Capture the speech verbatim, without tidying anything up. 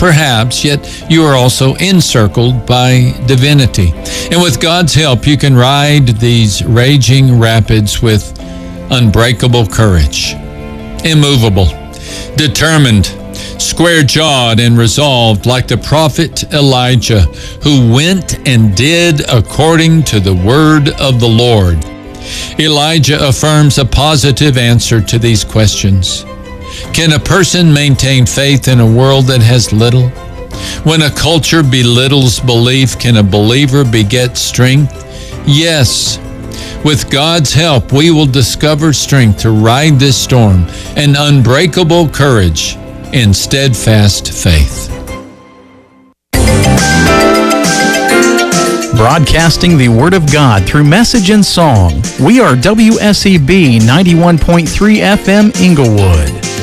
perhaps, yet you are also encircled by divinity. And with God's help, you can ride these raging rapids with unbreakable courage, immovable, determined, square-jawed and resolved, like the prophet Elijah, who went and did according to the word of the Lord. Elijah affirms a positive answer to these questions. Can a person maintain faith in a world that has little? When a culture belittles belief, can a believer beget strength? Yes. With God's help, we will discover strength to ride this storm, and unbreakable courage and steadfast faith. Broadcasting the Word of God through message and song, we are W S E B ninety-one point three F M Inglewood.